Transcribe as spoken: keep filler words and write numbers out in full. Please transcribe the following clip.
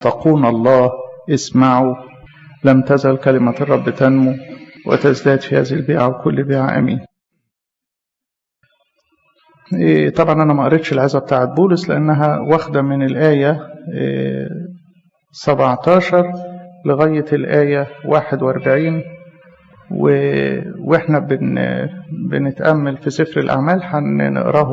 اتقون الله اسمعوا لم تزل كلمة الرب تنمو وتزداد في هذه البيعة وكل بيعة أمين. إيه طبعا أنا ما قريتش العظة بتاعت بولس لأنها واخدة من الآية إيه سبعتاشر لغاية الآية واحد وأربعين، وإحنا بن بنتأمل في سفر الأعمال هنقراه